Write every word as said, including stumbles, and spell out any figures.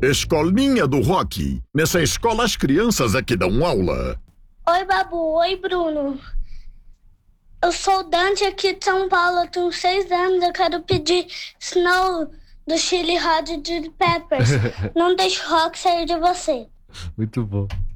Escolinha do Rock. Nessa escola as crianças é que dão aula. Oi, Babu. Oi, Bruno. Eu sou o Dante aqui de São Paulo. Eu tenho seis anos. Eu quero pedir Snow do Chili Hot Chili Peppers. Não deixe o rock sair de você. Muito bom.